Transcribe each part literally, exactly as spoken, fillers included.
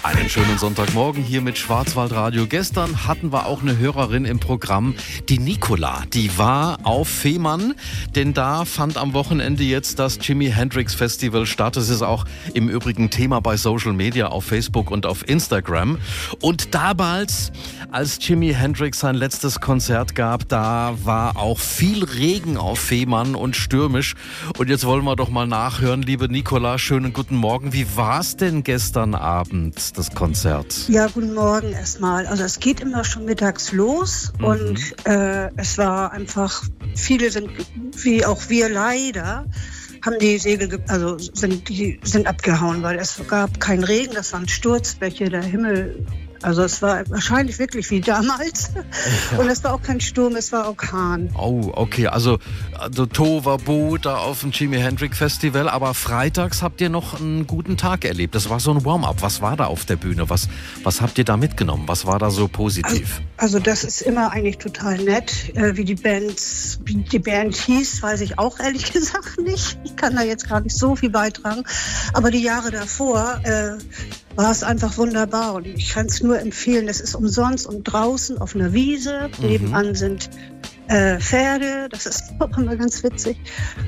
Einen schönen Sonntagmorgen hier mit Schwarzwaldradio. Gestern hatten wir auch eine Hörerin im Programm, die Nicola. Die war auf Fehmarn, denn da fand am Wochenende jetzt das Jimi Hendrix Festival statt. Das ist auch im Übrigen Thema bei Social Media auf Facebook und auf Instagram. Und damals, als Jimi Hendrix sein letztes Konzert gab, da war auch viel Regen auf Fehmarn und stürmisch. Und jetzt wollen wir doch mal nachhören, liebe Nicola, schönen guten Morgen. Wie war es denn gestern Abend, das Konzert? Ja, guten Morgen erstmal. Also es geht immer schon mittags los mhm. und äh, es war einfach, viele sind, wie auch wir leider, haben die Segel, ge- also sind, die sind abgehauen, weil es gab keinen Regen, das waren Sturzbäche, der Himmel. Also es war wahrscheinlich wirklich wie damals. Ja. Und es war auch kein Sturm, es war Orkan. Oh, okay. Also, also Tohuwabohu da auf dem Jimi Hendrix Festival. Aber freitags habt ihr noch einen guten Tag erlebt. Das war so ein Warm-up. Was war da auf der Bühne? Was, was habt ihr da mitgenommen? Was war da so positiv? Also, also das ist immer eigentlich total nett. Äh, wie die Bands, wie die Band hieß, weiß ich auch ehrlich gesagt nicht. Ich kann da jetzt gar nicht so viel beitragen. Aber die Jahre davor äh, war es einfach wunderbar. Und ich kann es nur empfehlen, es ist umsonst und draußen auf einer Wiese. Mhm. Nebenan sind äh, Pferde, das ist auch immer ganz witzig.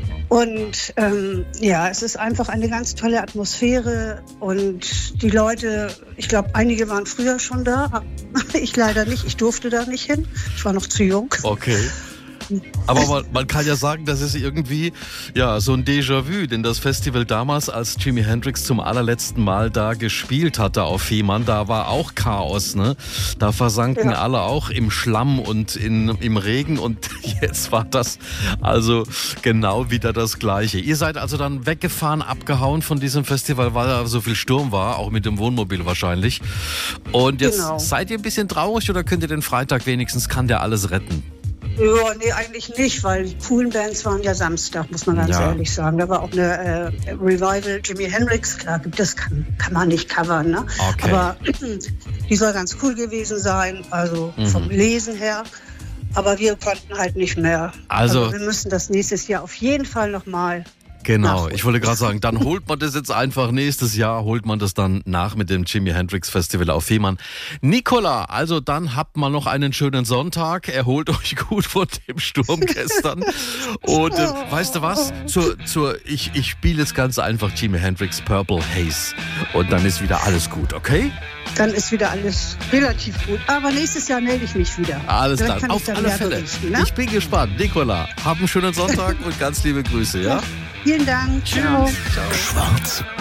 Und ähm, ja, es ist einfach eine ganz tolle Atmosphäre und die Leute, ich glaube, einige waren früher schon da, ich leider nicht, ich durfte da nicht hin, ich war noch zu jung. Okay. Aber man, man kann ja sagen, das ist irgendwie ja so ein Déjà-vu, denn das Festival damals, als Jimi Hendrix zum allerletzten Mal da gespielt hatte auf Fehmarn, da war auch Chaos, ne? Da versanken ja. alle auch im Schlamm und in, im Regen und jetzt war das also genau wieder das Gleiche. Ihr seid also dann weggefahren, abgehauen von diesem Festival, weil da so viel Sturm war, auch mit dem Wohnmobil wahrscheinlich. Und jetzt genau. Seid ihr ein bisschen traurig oder könnt ihr den Freitag wenigstens, kann der alles retten? Ja, nee, eigentlich nicht, weil die coolen Bands waren ja Samstag, muss man ganz ja. ehrlich sagen. Da war auch eine äh, Revival, Jimi Hendrix, klar, das kann, kann man nicht covern, ne? Okay. Aber die soll ganz cool gewesen sein, also mhm. vom Lesen her. Aber wir konnten halt nicht mehr. Also, also wir müssen das nächstes Jahr auf jeden Fall nochmal. Genau, ich wollte gerade sagen, dann holt man das jetzt einfach nächstes Jahr, holt man das dann nach mit dem Jimi Hendrix Festival auf Fehmarn. Nicola, also dann habt mal noch einen schönen Sonntag, erholt euch gut von dem Sturm gestern und äh, weißt du was, zur, zur, ich, ich spiele jetzt ganz einfach Jimi Hendrix Purple Haze und dann ist wieder alles gut, okay? Dann ist wieder alles relativ gut. Aber nächstes Jahr melde ich mich wieder. Alles klar, auf alle Fälle. Berichten, ne? Ich bin gespannt. Nicola, hab einen schönen Sonntag und ganz liebe Grüße, ja? ja. Vielen Dank. Ciao. Ciao. Schwarz